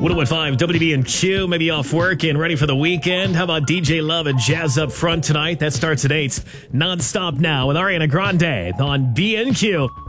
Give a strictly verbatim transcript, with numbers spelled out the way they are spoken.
one oh one five W B and Q, maybe off work and ready for the weekend. How about D J Love and Jazz Up Front tonight? That starts at eight. Non-stop now with Ariana Grande on B and Q.